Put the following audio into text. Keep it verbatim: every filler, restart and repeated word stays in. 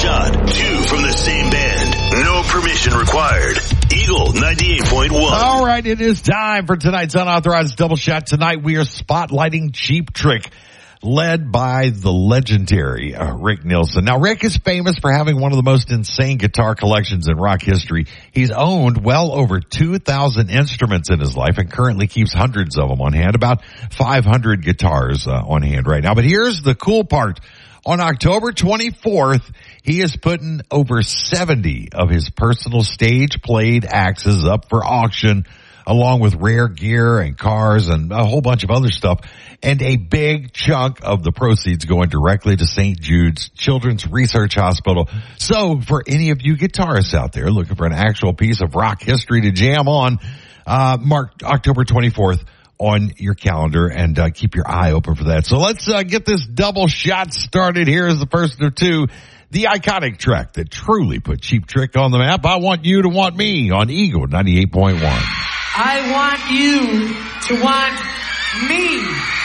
shot. Two from the same band. No permission required. Eagle ninety-eight point one. All right, it is time for tonight's Unauthorized Double Shot. Tonight we are spotlighting Cheap Trick, led by the legendary uh, Rick Nielsen. Now, Rick is famous for having one of the most insane guitar collections in rock history. He's owned well over two thousand instruments in his life and currently keeps hundreds of them on hand, about five hundred guitars uh, on hand right now. But here's the cool part. On October twenty-fourth, he is putting over seventy of his personal stage-played axes up for auction, along with rare gear and cars and a whole bunch of other stuff. And a big chunk of the proceeds going directly to Saint Jude's Children's Research Hospital. So for any of you guitarists out there looking for an actual piece of rock history to jam on, uh, mark October twenty-fourth on your calendar and uh, keep your eye open for that. So let's uh, get this double shot started. Here is the first of two. The iconic track that truly put Cheap Trick on the map. I Want You to Want Me on Eagle ninety-eight point one. I want you to want me.